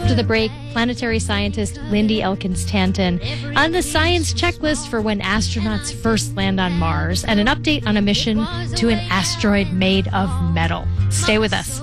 After the break, planetary scientist Lindy Elkins Tanton on the science checklist for when astronauts first land on Mars, and an update on a mission to an asteroid made of metal. Stay with us.